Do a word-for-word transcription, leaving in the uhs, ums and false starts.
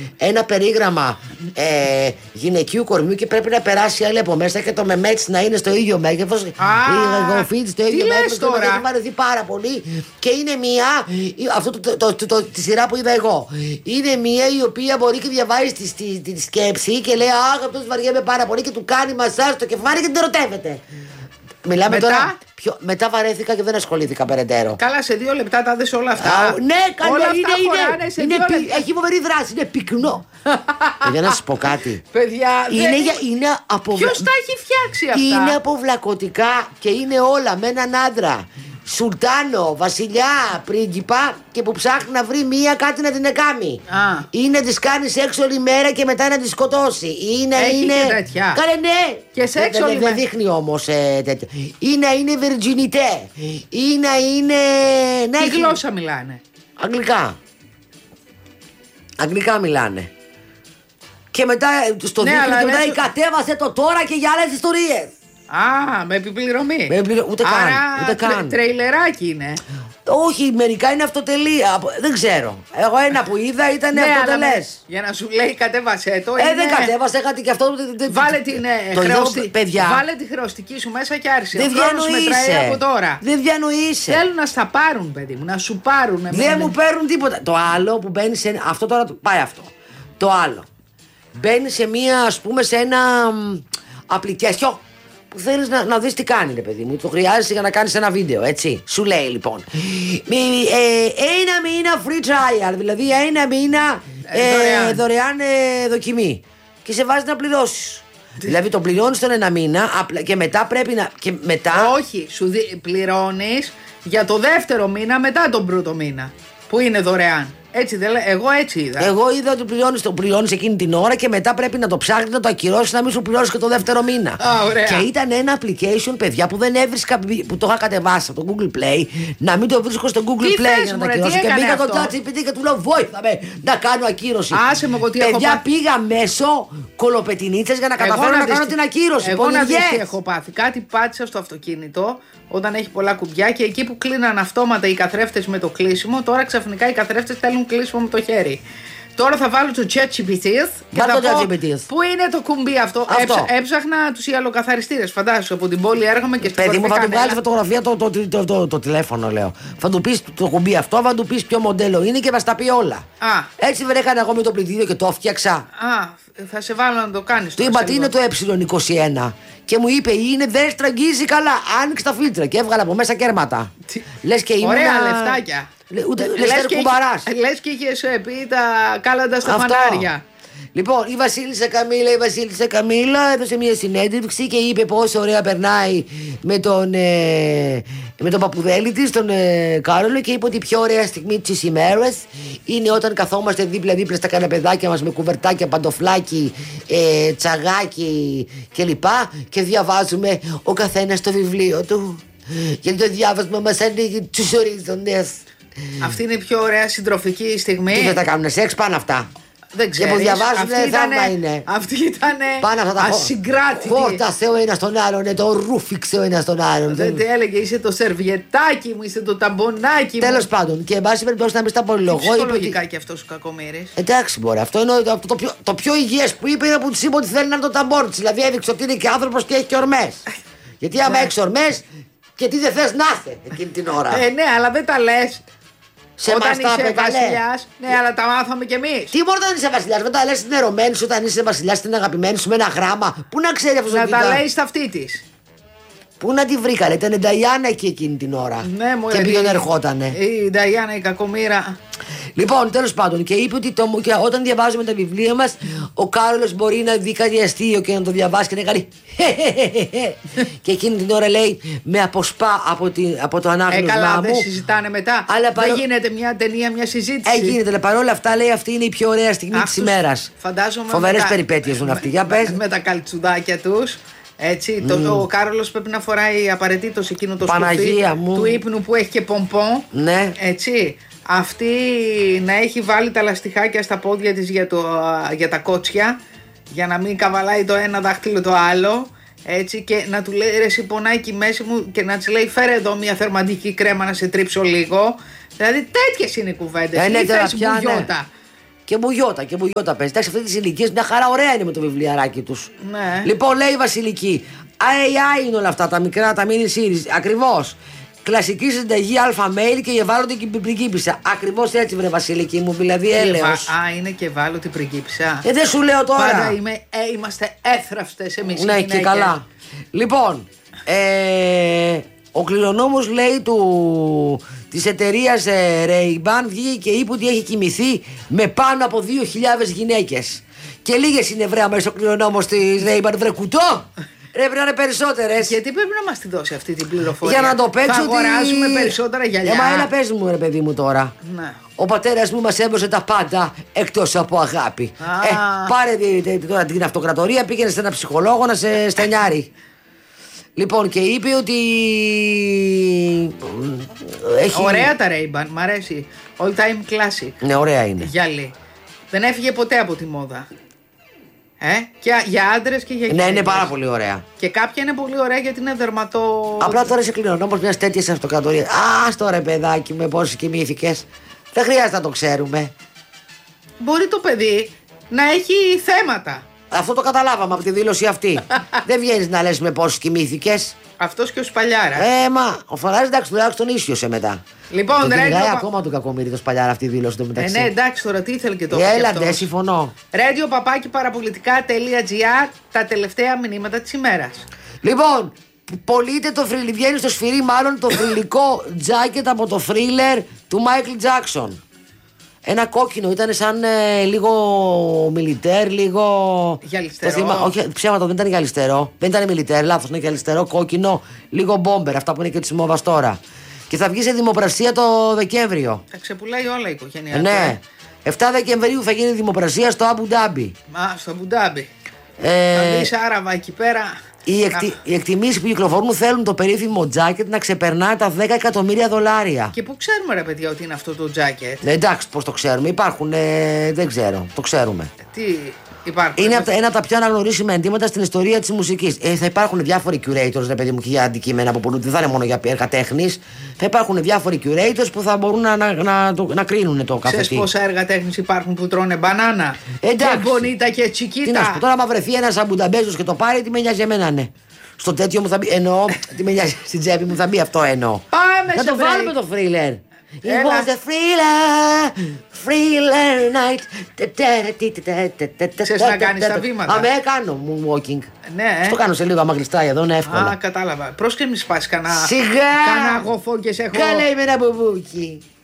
ένα περίγραμμα ε, γυναικείου κορμιού και πρέπει να περάσει άλλη από μέσα και το μεμέτσι να είναι στο ίδιο μέγεθος. Η γοφίτ στο ίδιο μέγεθος. Το έχει βαρεθεί πάρα πολύ. Και είναι μία, αυτό το, το, το, το, το, τη σειρά που είδα εγώ. Είναι μία η οποία μπορεί και διαβάζει τη, τη, τη, τη σκέψη και λέει αχ, αυτός βαριέμαι πάρα πολύ και του κάνει μασάζ στο κεφάλι και την ερωτεύεται. Μιλάμε μετά. Τώρα. Πιο, μετά βαρέθηκα και δεν ασχολήθηκα περαιτέρω. Καλά, σε δύο λεπτά τα δες όλα αυτά. Α, ναι, καλά, όλα είναι, αυτά είναι, σε είναι, δύο είναι έχει φοβερή δράση, είναι πυκνό. Για να σας πω κάτι. Παιδιά, είναι, δεν... για, είναι αποβλα... Ποιος τα έχει φτιάξει αυτά? Είναι αποβλακωτικά και είναι όλα με έναν άντρα. Σουλτάνο, βασιλιά, πρίγκιπα και που ψάχνει να βρει μία κάτι να την εκάμει. Α. Ή να τη κάνει σεξ όλη μέρα και μετά να τη σκοτώσει. Ή να έχει είναι. Και τέτοια. Καλέ, ναι. Και σεξ όλη μέρα. Δεν δείχνει όμως ε, τέτοια. Ή να είναι virginité. Ή να είναι. Τι έχει... γλώσσα μιλάνε? Αγγλικά. Αγγλικά μιλάνε. Και μετά στο ναι, δείχνει και μετά η κατέβασε το τώρα και για άλλες ιστορίες. Α, με επιπληρωμή. Με επιπληρω... Ούτε Άρα, καν. Ούτε καν. Τρέιλεράκι είναι. Όχι, μερικά είναι αυτοτελεία. Δεν ξέρω. Εγώ ένα που είδα ήταν ναι, αυτοτελές. Για να σου λέει κατέβασέ το. Ε, είναι... δεν κατέβασε, είχα και αυτό. Βάλε την το χρεωστη... είδα, παιδιά. Βάλε τη χρεωστική σου μέσα και άρχισε. Δεν διανοείσαι. Από τώρα. Δεν διανοείσαι. Θέλουν να στα πάρουν, παιδί μου, να σου πάρουν. Δεν μου παίρνουν τίποτα. Το άλλο που μπαίνει σε. Αυτό τώρα πάει αυτό. Το άλλο. Μπαίνει σε μία, ας πούμε, σε ένα application. Που θέλεις να, να δεις τι κάνει, ρε παιδί μου. Το χρειάζεσαι για να κάνεις ένα βίντεο, έτσι. Σου λέει λοιπόν με, ε, ένα μήνα free trial. Δηλαδή ένα μήνα ε, ε, δωρεάν, δωρεάν ε, δοκιμή. Και σε βάζει να πληρώσεις. Δηλαδή το πληρώνεις τον ένα μήνα απλα, και μετά πρέπει να. Και μετά... Όχι, σου δι, πληρώνεις για το δεύτερο μήνα μετά τον πρώτο μήνα. Που είναι δωρεάν. Έτσι δεν λέει, εγώ έτσι είδα. Εγώ είδα ότι πληρώνεις, το πληρώνεις εκείνη την ώρα και μετά πρέπει να το ψάχνεις, να το ακυρώσεις, να μην σου πληρώσεις και το δεύτερο μήνα. Α, ωραία. Και ήταν ένα application, παιδιά, που δεν έβρισκα, που το είχα κατεβάσει από το Google Play, να μην το βρίσκω στο Google τι Play θες, για να το μωρέ, ακυρώσω. Και πήγα αυτό? το ChatGPT και του λέω βόηθα με να κάνω ακύρωση. Άσε με, εγώ τι παιδιά, έχω πήγα μέσω κολοπετινίτσες για να καταφέρω να, να κάνω την ακύρωση. Εγώ να δεις τι έχω πάθει. Κάτι πάτησα στο αυτοκίνητο όταν έχει πολλά κουμπιά και εκεί που κλείναν αυτόματα οι καθρέφτες με το κλείσιμο, τώρα ξαφνικά οι καθρέφτες θέλουν κλείσιμο με το χέρι. Τώρα θα βάλω το ChatGPT και θα πω πού είναι το κουμπί αυτό. αυτό. Έψα, έψαχνα τους ιαλοκαθαριστήρες. Φαντάσου από την πόλη έρχομαι και στην παιδί μου, θα του βγάλεις φωτογραφία το, το, το, το, το, το τηλέφωνο, λέω. Θα του πεις το κουμπί αυτό, θα του πεις ποιο μοντέλο είναι και θα στα πει όλα. Α. Έτσι δεν έκανα εγώ με το πλυντήριο και το έφτιαξα. Α, θα σε βάλω να το κάνεις. Του είπα τι είναι το ε είκοσι ένα. Και μου είπε είναι δεν στραγγίζει καλά. Άνοιξε τα φίλτρα και έβγαλα από μέσα κέρματα. Λες και ήμουν. Ωραία λεφτάκια. Ούτε λες και κουμπαράς. Λες και είχες πει τα κάλαντα στα φανάρια. Λοιπόν, η Βασίλισσα Καμίλα, η Βασίλισσα Καμίλα έδωσε μια συνέντευξη και είπε πόσο ωραία περνάει με τον, ε, με τον παπουδέλη της, τον ε, Κάρολο, και είπε ότι η πιο ωραία στιγμή της ημέρας είναι όταν καθόμαστε δίπλα-δίπλα στα καναπεδάκια μας με κουβερτάκια, παντοφλάκι, ε, τσαγάκι κλπ. Και διαβάζουμε ο καθένας το βιβλίο του. Γιατί το διάβασμα μας ανοίγει τους ορίζοντες. Αυτή είναι η πιο ωραία συντροφική στιγμή. Τι δεν τα κάνουν σεξ πάνω αυτά. Δεν ξέρω. Και που διαβάζουν θαύμα είναι. Αυτή ήταν ασυγκράτητη. Χόρτασε ο ένας τον άλλον, το ρούφιξε ο ένας τον άλλον. Δεν τι έλεγε, είσαι το σερβιετάκι μου, είσαι το ταμπονάκι μου. Τέλος πάντων, και εν πάση περιπτώσει να μην στα πολυλογώ. Φυσιολογικά και αυτός ο κακομοίρης. Εντάξει, μπορεί. Αυτό είναι το, το, πιο, το πιο υγιές που είπε είναι που της είπε ότι θέλει να είναι το ταμπόν της. Δηλαδή έδειξε ότι είναι και άνθρωπος και έχει και ορμές. Γιατί άμα έχει ορμές, και τι δεν θες να είσαι εκείνη την ώρα. Ε, ναι, αλλά δεν τα λες. Σε όταν μας είσαι βασιλιάς, ναι, αλλά τα μάθαμε κι εμείς. Τι μπορεί να είσαι βασιλιάς, μετά λες την ερωμένη σου, όταν είσαι βασιλιάς, την αγαπημένη σου με ένα γράμμα. Πού να ξέρει αυτό. Να τα λέει στα αυτή της. Πού να τη βρήκανε, ήταν η Νταϊάννα εκεί εκείνη την ώρα. Ναι, μου και πήγαινε ερχότανε. Η Νταϊάννα, η κακομοίρα. Λοιπόν, τέλος πάντων, και είπε ότι το, και όταν διαβάζουμε τα βιβλία μας, ο Κάρολος μπορεί να δει κάτι αστείο και να το διαβάσει και να κάνει. Και εκείνη την ώρα λέει, με αποσπά από, τη, από το ανάγνωσμά ε, καλά, μου. Δεν συζητάνε μετά. Αλλά παρό... Δεν γίνεται μια ταινία, μια συζήτηση. Ε, γίνεται, αλλά παρόλα αυτά λέει αυτή είναι η πιο ωραία στιγμή της ημέρας. Φοβερές τα... περιπέτειες ζουν αυτοί. Για πες. Με τα καλτσουδάκια τους. Έτσι, mm. το, ο Κάρολος πρέπει να φοράει απαραίτητος εκείνο το σκουφί του ύπνου που έχει και πομπό. Ναι. Έτσι. Αυτή να έχει βάλει τα λαστιχάκια στα πόδια της για, το, για τα κότσια, για να μην καβαλάει το ένα δάχτυλο το άλλο. Έτσι, και να του λέει ρε εσύ πονάει εκεί μέση μου, και να της λέει φέρε εδώ μια θερμαντική κρέμα να σε τρίψω λίγο. Δηλαδή τέτοιες είναι οι κουβέντες. Ε, ναι, θες μπουγιώτα. Και Μπουγιώτα, και Μπουγιώτα παίζει. Εντάξει, αυτή τη ηλικία μια χαρά ωραία είναι με το βιβλιαράκι του. Ναι. Λοιπόν, λέει η Βασιλική, έι άι είναι όλα αυτά, τα μικρά, τα mini series. Ακριβώς. Κλασική συνταγή αλφα-mail και ευάλωτη και πριγκίπισσα. Ακριβώς έτσι, βρε Βασιλική μου, δηλαδή έλεος. Α, είναι και ευάλωτη πριγκίπισσα. Ε, δεν σου λέω τώρα. Πάντα είμαι, ε, είμαστε έθραυστες εμείς. Ναι, και καλά. Λοιπόν, ε, ο κληρονόμος λέει του, της εταιρείας ε, Ray-Ban βγήκε και είπε ότι έχει κοιμηθεί με πάνω από δύο χιλιάδες γυναίκες. Και λίγες είναι βρε αμέσως ο κληρονόμος της Ray-Ban, βρε κουτό. Ρε, πρέπει να είναι περισσότερες. Γιατί πρέπει να μας τη δώσει αυτή την πληροφορία. Για να το παίξω. Θα ότι... αγοράζουμε περισσότερα γυαλιά. Ε, μα έλα, πες μου, ρε παιδί μου τώρα. Ναι. Ο πατέρας μου μας έδωσε τα πάντα εκτός από αγάπη. Α. Ε, πάρε τη- τη- τώρα την αυτοκρατορία, πήγαινε σε ένα ψυχολόγο να σε στενιάρει. Λοιπόν, και είπε ότι. Έχει... Ωραία τα Ray-Ban, μ' αρέσει. All time classic. Ναι, ωραία είναι. Γυαλί. Δεν έφυγε ποτέ από τη μόδα. Ε, και για άντρες και για Ναι, γυναίκες. είναι πάρα πολύ ωραία. Και κάποια είναι πολύ ωραία γιατί είναι δερματό. Απλά τώρα είσαι κληρονόμος μιας τέτοιας αυτοκρατορίας. Α, τώρα παιδάκι με πόσες κοιμήθηκες. Δεν χρειάζεται να το ξέρουμε. Μπορεί το παιδί να έχει θέματα. Αυτό το καταλάβαμε από τη δήλωση αυτή. Δεν βγαίνεις να λες με πόσες κοιμήθηκες. Αυτός και ο Σπαλιάρα. Ε, μα ο Φαλάρης εντάξει, τουλάχιστον ίσιοσε μετά. Λοιπόν, τον ρε, κυνηγάει το- ακόμα του κακομοίρη το Σπαλιάρα αυτή η δήλωση το Ε, μεταξύ. ναι, εντάξει, τώρα τι ήθελε και το Έλα, ντε, συμφωνώ. Radio παπάκι παραπολιτικά.gr, τα τελευταία μηνύματα της ημέρας. Λοιπόν, πωλείται το φρυλι, βγαίνει στο σφυρί μάλλον το θρυλικό τζάκετ από το θρίλερ του Μάικλ Τζάκσον. Ένα κόκκινο, ήταν σαν ε, λίγο μιλιτέρ, λίγο. Γυαλιστερό. Το θυμά- όχι, ψέματα, δεν ήταν γυαλιστερό. Δεν ήταν μιλιτέρ, λάθος, είναι γυαλιστερό, κόκκινο, λίγο μπόμπερ, αυτά που είναι και τη μόβα τώρα. Και θα βγει σε δημοπρασία το Δεκέμβριο. Τα ξεπουλάει όλα η οικογένεια. Ε, ναι. εφτά Δεκεμβρίου θα γίνει δημοπρασία στο Αμπου Ντάμπι. Μα στο Μπουντάμπι. Ε, Θα δεις Άραβα εκεί πέρα. οι, εκτι... οι εκτιμήσεις που κυκλοφορούν θέλουν το περίφημο τζάκετ να ξεπερνά τα δέκα εκατομμύρια δολάρια. Και πού ξέρουμε, ρε παιδιά, ότι είναι αυτό το τζάκετ. Ε, εντάξει, πώς το ξέρουμε. Υπάρχουν. Ε, δεν ξέρω. Το ξέρουμε. Τι υπάρχουν. Είναι από τα- ένα από τα πιο αναγνωρίσιμα εντύματα στην ιστορία της μουσικής. Ε, θα υπάρχουν διάφοροι curators, ρε παιδί μου, και για αντικείμενα που πουλούνται. Δεν θα είναι μόνο για έργα τέχνης. Θα υπάρχουν διάφοροι curators που θα μπορούν να, να, να, το- να κρίνουν το κάθε Ξέρεις τι. πόσα έργα τέχνης υπάρχουν που τρώνε μπανάνα. Εντάξει. Και μπονίτα και Τι να σου πω, τσικίτα. τώρα, άμα βρεθεί ένα αμπουνταμπέζος και το πάρει, τι με νοιάζει εμένα, ναι. Στο τέτοιο μου θα μπει. Εννοώ, τι με νοιάζει στην τσέπη μου θα μπει αυτό εννοώ. Πάμε Να σε το break. βάλουμε το thriller. It Έλα. was a thriller, thriller night. Ξέρεις να κάνεις τα βήματα. Αμέ, κάνω moonwalking. Ναι. Αυτό κάνω σε λίγο, άμα γλιστράει εδώ, είναι εύκολα. Α, κατάλαβα. Πρόσεχε μη σπάσει κανένα. Σιγά! Κανένα αγωφό και σε έχω. Κάλε με ένα μπουμπούκι.